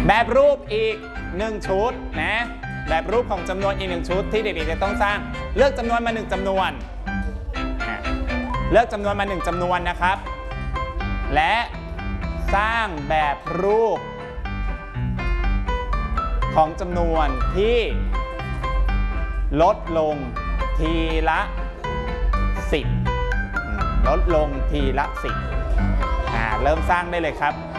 แบบรูปอีก1ชุดนะแบบรูปของจำนวนอีก1ชุดที่เด็กๆจะต้องสร้างเลือกจำนวนมา1จำนวนเลือกจำนวนมา1จำนวนนะครับและสร้างแบบรูปของจำนวนที่ลดลงทีละ10ลดลงทีละ10เริ่มสร้างได้เลยครับ